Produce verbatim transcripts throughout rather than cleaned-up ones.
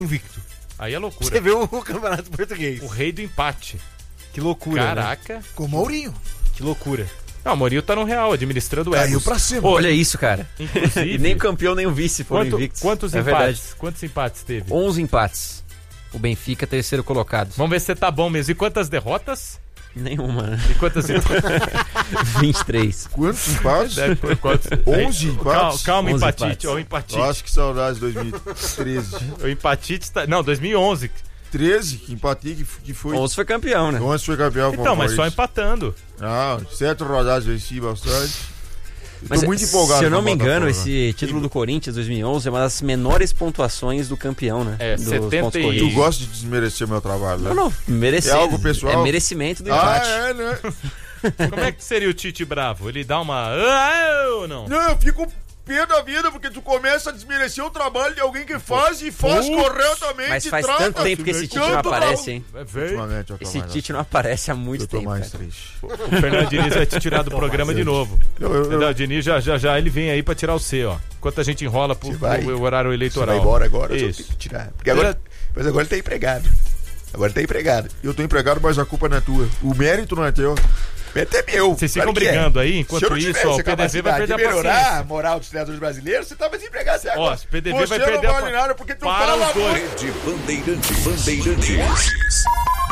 invicto. Aí é loucura. Você vê o Campeonato Português. O rei do empate. Que loucura, Caraca. Né? Com o Mourinho. Que loucura. Não, o Mourinho tá no Real, administrando egos. Caiu pra cima. Olha isso, cara. Inclusive... E nem o campeão, nem o vice foram Quanto, invictos. Quantos é empates? Verdade. Quantos empates teve? onze empates. O Benfica, terceiro colocado. Vamos ver se você tá bom mesmo. E quantas derrotas? Nenhuma, né? E quantas vitórias? vinte e três. Quantos empates? Quantos... onze empates? Calma, calma onze empatite. empates. Ó, o empatite. Eu acho que saudades de dois mil e treze. O empatite tá... Não, dois mil e onze. treze, que empatei, que, que foi... onze foi campeão, né? onze foi campeão. Então, mas só empatando. Não, sete rodadas venci bastante. Eu Mas, tô muito empolgado. se eu não com me a engano, Botafogo. esse título do Corinthians dois mil e onze é uma das menores pontuações do campeão, né? É, Dos setenta pontos e- corridos. Tu gosta de desmerecer meu trabalho, né? Não, não, merecer. É algo pessoal? É merecimento do Ah, empate. é, né? Como é que seria o Tite bravo? Ele dá uma... Ah, ou não? Não, eu fico pé da vida, porque tu começa a desmerecer o trabalho de alguém que faz e faz Putz, corretamente. Mas e faz trata, tanto tempo que esse Tite não tanto aparece, hein? É, veio. Ultimamente, eu tô Esse mais Tite não aparece há muito Eu tô tempo. mais cara. triste. O Fernando Diniz vai te tirar do programa de novo. Eu, eu, Entendeu? eu, O Diniz já, já, já ele vem aí pra tirar o C, ó. Enquanto a gente enrola pro, Você vai- pro horário Você eleitoral. vai embora agora, eu tenho Isso. que tirar. Porque agora, mas agora ele tá empregado. Agora ele tá empregado. eu tô empregado, mas a culpa não é tua. O mérito não é teu. Mete é meu. Vocês claro ficam que é. brigando aí, Se enquanto eu não isso, tivesse ó, o a P D V vai capacidade perder a de melhorar paciência. a moral dos treinadores brasileiros, você tava desempregado até agora. Ó, o P D V Você vai não perder a vale pa- nada porque tu Para fala os dois. muito. Rede Bandeirantes. Bandeirantes.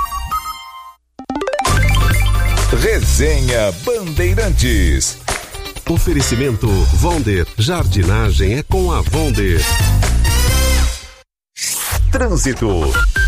Resenha Bandeirantes. Oferecimento Vonder. Jardinagem é com a Vonder. Trânsito.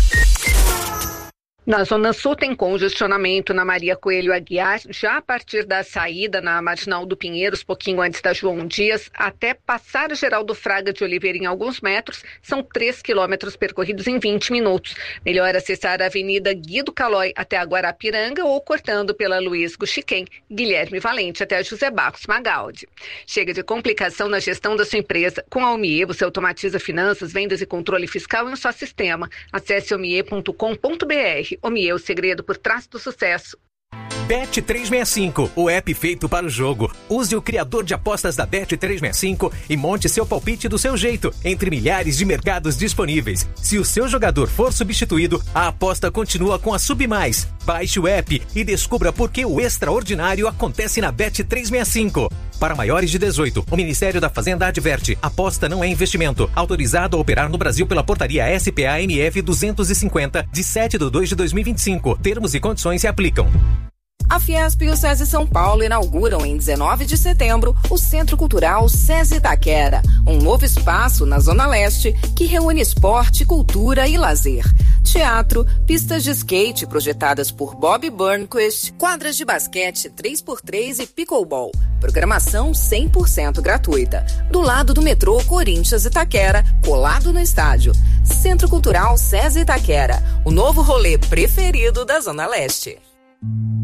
Na Zona Sul tem congestionamento na Maria Coelho Aguiar, já a partir da saída na Marginal do Pinheiros, pouquinho antes da João Dias, até passar a Geraldo Fraga de Oliveira em alguns metros, são três quilômetros percorridos em vinte minutos. Melhor acessar a Avenida Guido Calói até a Guarapiranga ou cortando pela Luiz Guxiquem, Guilherme Valente até a José Barros Magaldi. Chega de complicação na gestão da sua empresa. Com a Omie, você automatiza finanças, vendas e controle fiscal em um só sistema. Acesse omie ponto com ponto br. Omie, o segredo por trás do sucesso. Bet trezentos e sessenta e cinco, o app feito para o jogo. Use o criador de apostas da Bet trezentos e sessenta e cinco e monte seu palpite do seu jeito, entre milhares de mercados disponíveis. Se o seu jogador for substituído, a aposta continua com a Submais. Baixe o app e descubra por que o extraordinário acontece na Bet trezentos e sessenta e cinco. Para maiores de dezoito, o Ministério da Fazenda adverte: aposta não é investimento. Autorizado a operar no Brasil pela portaria S P A N F duzentos e cinquenta, de sete de dois de dois mil e vinte e cinco. Termos e condições se aplicam. A Fiesp e o SESI São Paulo inauguram em dezenove de setembro o Centro Cultural SESI Itaquera, um novo espaço na Zona Leste que reúne esporte, cultura e lazer. Teatro, pistas de skate projetadas por Bob Burnquist, quadras de basquete três por três e pickleball. Programação cem por cento gratuita. Do lado do metrô Corinthians Itaquera, colado no estádio. Centro Cultural SESI Itaquera, o novo rolê preferido da Zona Leste.